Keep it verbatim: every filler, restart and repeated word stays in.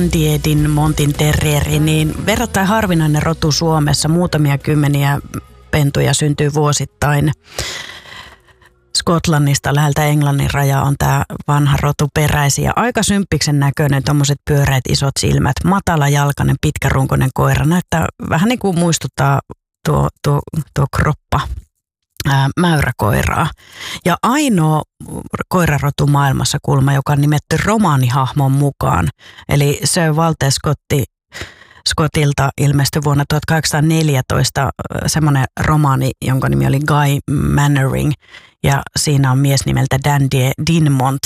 Dandie Dinmontin terrieri, niin verrattain harvinainen rotu Suomessa. Muutamia kymmeniä pentuja syntyy vuosittain. Skotlannista läheltä Englannin raja on tämä vanha rotu peräisin ja aika symppiksen näköinen, tommoset pyöreät isot silmät, matalajalkainen, pitkärunkoinen koira. Näyttää vähän niin kuin muistuttaa tuo, tuo, tuo kroppa ää, mäyräkoiraa. Ja ainoa koirarotu maailmassa kulma, joka on nimetty romaanihahmon mukaan, eli Sir Walter Scotti Scottilta ilmestyi vuonna tuhatkahdeksansataaneljätoista semmoinen romaani, jonka nimi oli Guy Mannering, ja siinä on mies nimeltä Dandie Dinmont,